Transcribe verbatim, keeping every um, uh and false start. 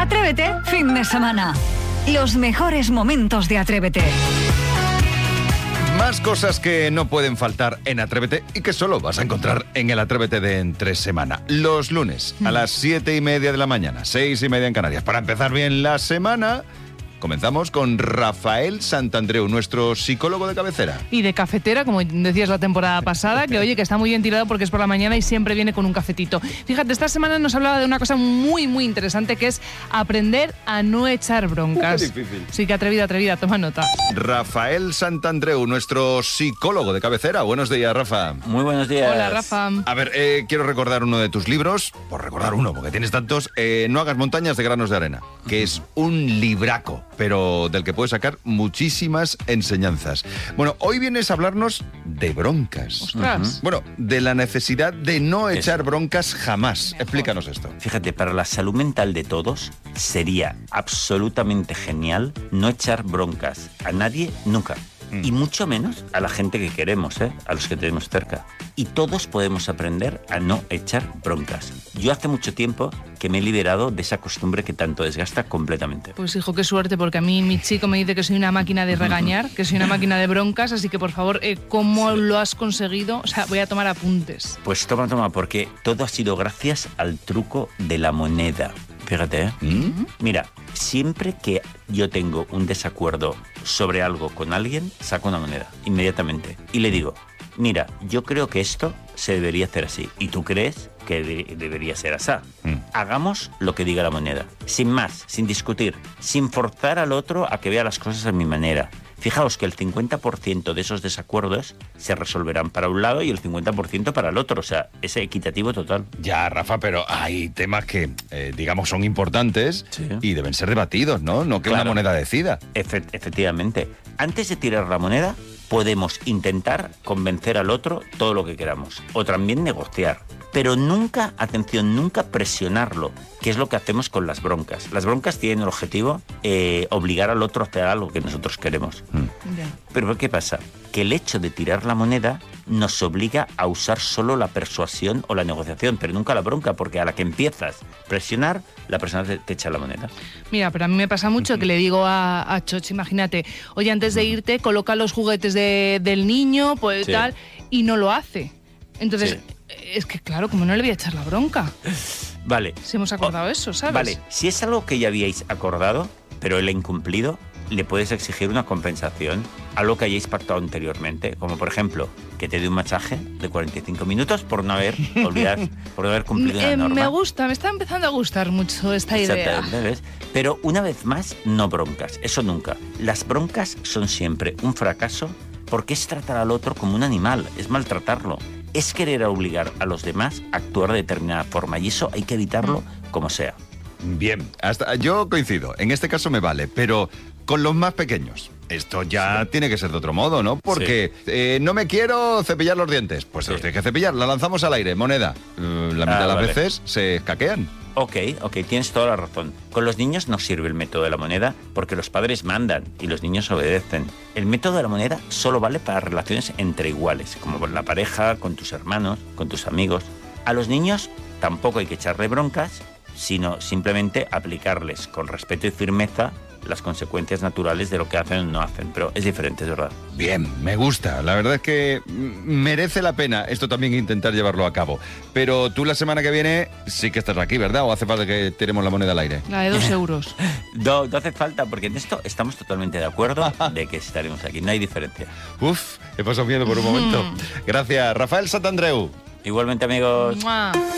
Atrévete, fin de semana. Los mejores momentos de Atrévete. Más cosas que no pueden faltar en Atrévete y que solo vas a encontrar en el Atrévete de entre semana. Los lunes a las siete y media de la mañana, seis y media en Canarias. Para empezar bien la semana, comenzamos con Rafael Santandreu, nuestro psicólogo de cabecera. Y de cafetera, como decías la temporada pasada, que oye, que está muy bien tirado porque es por la mañana y siempre viene con un cafetito. Fíjate, esta semana nos hablaba de una cosa muy, muy interesante, que es aprender a no echar broncas. Qué difícil. Sí, que atrevida, atrevida, toma nota. Rafael Santandreu, nuestro psicólogo de cabecera. Buenos días, Rafa. Muy buenos días. Hola, Rafa. A ver, eh, quiero recordar uno de tus libros, por recordar uno, porque tienes tantos, eh, No hagas montañas de granos de arena, que es un libraco, pero del que puedes sacar muchísimas enseñanzas. Bueno, hoy vienes a hablarnos de broncas. Ostras. Uh-huh. Bueno, de la necesidad de no echar broncas jamás. Mejor. Explícanos esto. Fíjate, para la salud mental de todos sería absolutamente genial no echar broncas a nadie nunca. Mm. Y mucho menos a la gente que queremos, ¿eh? A los que tenemos cerca. Y todos podemos aprender a no echar broncas. Yo hace mucho tiempo que me he liberado de esa costumbre que tanto desgasta completamente. Pues hijo, qué suerte, porque a mí mi chico me dice que soy una máquina de regañar, que soy una máquina de broncas, así que por favor, eh, ¿cómo lo has conseguido? O sea, voy a tomar apuntes. Pues toma, toma, porque todo ha sido gracias al truco de la moneda. Fíjate, ¿eh? ¿Mm? Mira, siempre que yo tengo un desacuerdo sobre algo con alguien, saco una moneda, inmediatamente. Y le digo, mira, yo creo que esto se debería hacer así. ¿Y tú crees que de- debería ser así? Mm. Hagamos lo que diga la moneda. Sin más, sin discutir, sin forzar al otro a que vea las cosas a mi manera. Fijaos que el cincuenta por ciento de esos desacuerdos se resolverán para un lado y el cincuenta por ciento para el otro. O sea, es equitativo total. Ya, Rafa, pero hay temas que, eh, digamos, son importantes Sí. y deben ser debatidos, ¿no? No que una Claro. moneda decida. Efe- efectivamente. Antes de tirar la moneda, podemos intentar convencer al otro todo lo que queramos. O también negociar. Pero nunca, atención, nunca presionarlo, que es lo que hacemos con las broncas. Las broncas tienen el objetivo eh, obligar al otro a hacer algo que nosotros queremos. Ya. Pero ¿qué pasa? Que el hecho de tirar la moneda nos obliga a usar solo la persuasión o la negociación, pero nunca la bronca, porque a la que empiezas a presionar, la persona te, te echa la moneda. Mira, pero a mí me pasa mucho que le digo a, a Choch, imagínate, oye, antes de irte, coloca los juguetes de- del niño, pues Sí. tal, y no lo hace. Entonces, Sí. es que claro, como no le voy a echar la bronca. Vale. Si hemos acordado Oh, eso, ¿sabes? Vale, si es algo que ya habíais acordado, pero él ha incumplido, le puedes exigir una compensación, algo que hayáis pactado anteriormente, como por ejemplo, que te dé un masaje de cuarenta y cinco minutos por no haber olvidado, por no haber cumplido Eh, una norma. me gusta, me está empezando a gustar mucho esta idea. Exactamente, ¿ves? Pero una vez más, no broncas, eso nunca. Las broncas son siempre un fracaso porque es tratar al otro como un animal, es maltratarlo, es querer obligar a los demás a actuar de determinada forma y eso hay que evitarlo como sea. Bien, hasta yo coincido. En este caso me vale, pero con los más pequeños. Esto ya tiene que ser de otro modo, ¿no? Porque eh, no me quiero cepillar los dientes. Pues se los Sí. tienes que cepillar. La lanzamos al aire, moneda. Eh, La mitad Ah, de las vale. veces se escaquean. Ok, ok, tienes toda la razón. Con los niños no sirve el método de la moneda porque los padres mandan y los niños obedecen. El método de la moneda solo vale para relaciones entre iguales, como con la pareja, con tus hermanos, con tus amigos. A los niños tampoco hay que echarle broncas, sino simplemente aplicarles con respeto y firmeza las consecuencias naturales de lo que hacen o no hacen. Pero es diferente, es verdad. Bien, me gusta. La verdad es que mm, merece la pena esto también intentar llevarlo a cabo. Pero tú la semana que viene sí que estás aquí, ¿verdad? ¿O hace falta que tiremos la moneda al aire? La de dos euros. No, no hace falta, porque en esto estamos totalmente de acuerdo de que estaremos aquí. No hay diferencia. Uf, he pasado miedo por un momento. Gracias, Rafael Santandreu. Igualmente, amigos. ¡Mua!